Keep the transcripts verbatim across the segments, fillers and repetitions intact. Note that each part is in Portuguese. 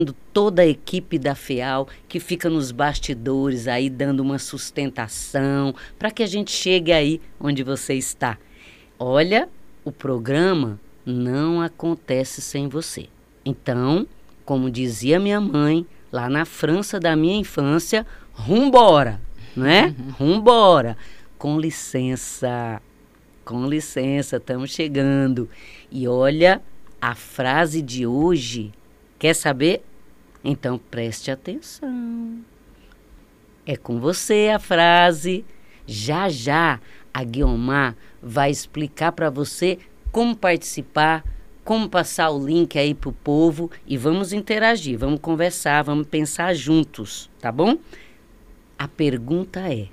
toda a equipe da FEAL que fica nos bastidores aí dando uma sustentação para que a gente chegue aí onde você está. Olha, o programa não acontece sem você. Então, como dizia minha mãe, lá na França da minha infância, rumbora, né? Rumbora. Com licença, com licença, estamos chegando. E olha, a frase de hoje, quer saber? Então preste atenção. É com você a frase. Já já a Guiomar vai explicar para você como participar, como passar o link aí pro povo e vamos interagir, vamos conversar, vamos pensar juntos, tá bom? A pergunta é: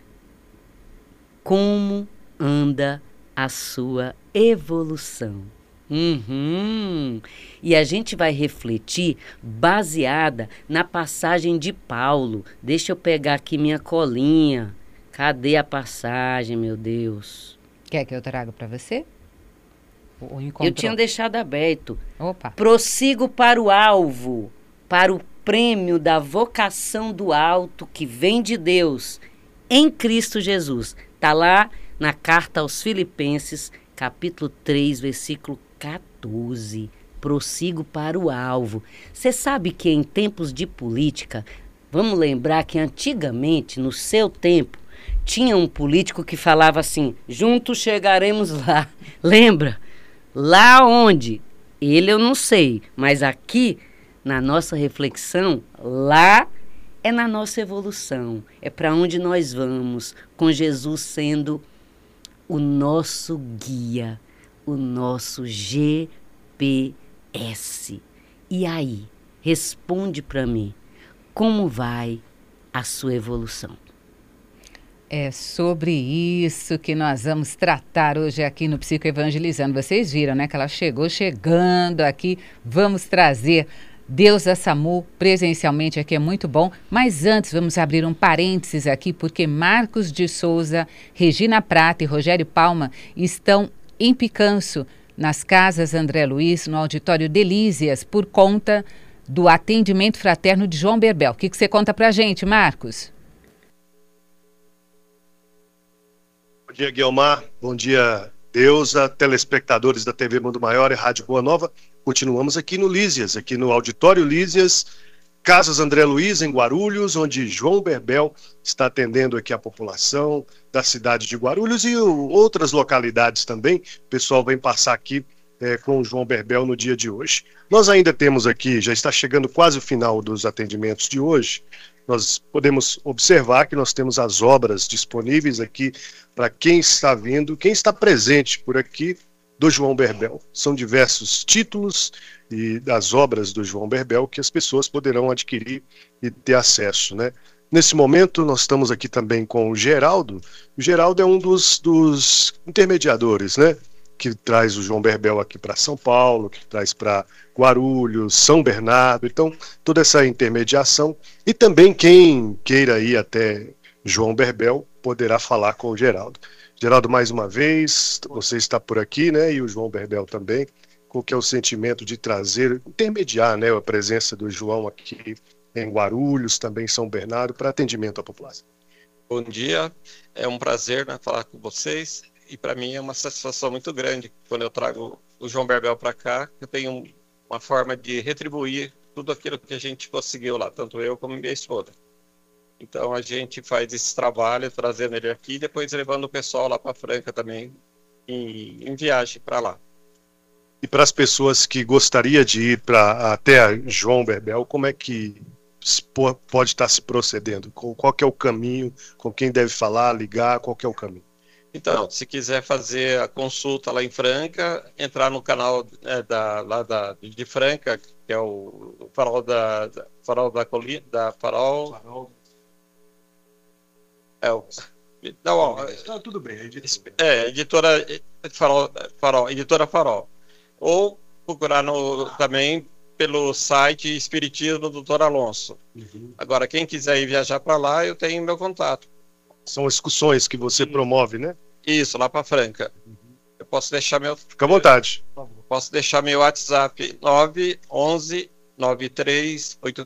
como anda a sua evolução? Uhum. E a gente vai refletir baseada na passagem de Paulo. Deixa eu pegar aqui minha colinha. Cadê a passagem, meu Deus? Quer que eu traga para você? Ou eu tinha deixado aberto. Opa. Prossigo para o alvo, para o prêmio da vocação do alto que vem de Deus em Cristo Jesus. Está lá na carta aos Filipenses, capítulo três, versículo quatorze. Prossigo para o alvo. Você sabe que em tempos de política, vamos lembrar que antigamente, no seu tempo, tinha um político que falava assim: juntos chegaremos lá. Lembra? Lá onde? Ele eu não sei, mas aqui, na nossa reflexão, lá é na nossa evolução. É para onde nós vamos, com Jesus sendo o nosso guia, o nosso G P S. E aí, responde para mim, como vai a sua evolução? É sobre isso que nós vamos tratar hoje aqui no Psicoevangelizando. Vocês viram, né, que ela chegou chegando aqui. Vamos trazer Deusa Samu presencialmente aqui, é muito bom. Mas antes, vamos abrir um parênteses aqui, porque Marcos de Souza, Regina Prata e Rogério Palma estão em Picanço, nas casas André Luiz, no auditório Delízias, por conta do atendimento fraterno de João Berbel. O que, que você conta pra gente, Marcos? Bom dia, Guiomar. Bom dia, Deusa, telespectadores da T V Mundo Maior e Rádio Boa Nova. Continuamos aqui no Lísias, aqui no auditório Lísias, Casas André Luiz, em Guarulhos, onde João Berbel está atendendo aqui a população da cidade de Guarulhos e outras localidades também. O pessoal vem passar aqui é, com o João Berbel no dia de hoje. Nós ainda temos aqui, já está chegando quase o final dos atendimentos de hoje, nós podemos observar que nós temos as obras disponíveis aqui para quem está vindo, quem está presente por aqui do João Berbel. São diversos títulos e das obras do João Berbel que as pessoas poderão adquirir e ter acesso, né? Nesse momento, nós estamos aqui também com o Geraldo. O Geraldo é um dos, dos intermediadores, né? Que traz o João Berbel aqui para São Paulo, que traz para Guarulhos, São Bernardo. Então, toda essa intermediação. E também quem queira ir até João Berbel poderá falar com o Geraldo. Geraldo, mais uma vez, você está por aqui, né? E o João Berbel também. Qual que é o sentimento de trazer, intermediar, né, a presença do João aqui em Guarulhos, também em São Bernardo, para atendimento à população? Bom dia, é um prazer, né, falar com vocês. E para mim é uma satisfação muito grande quando eu trago o João Berbel para cá. Eu tenho uma forma de retribuir tudo aquilo que a gente conseguiu lá, tanto eu como minha esposa. Então a gente faz esse trabalho, trazendo ele aqui e depois levando o pessoal lá para Franca também, em, em viagem para lá. E para as pessoas que gostariam de ir para até João Berbel, como é que pode estar se procedendo? Qual que é o caminho? Com quem deve falar, ligar? Qual que é o caminho? Então, se quiser fazer a consulta lá em Franca, entrar no canal é, da, lá da, de Franca, que é o, o farol da, da farol da colina, da farol. farol. É o. Não, ó, ah, tudo bem, editora. É, editora farol, farol, editora Farol. Ou procurar no, também pelo site Espiritismo do doutor Alonso. Uhum. Agora, quem quiser ir viajar para lá, eu tenho meu contato. São excursões que você Sim. promove, né? Isso, lá para Franca. Uhum. Posso deixar meu... Fica à vontade. Posso deixar meu WhatsApp nove onze nove três oito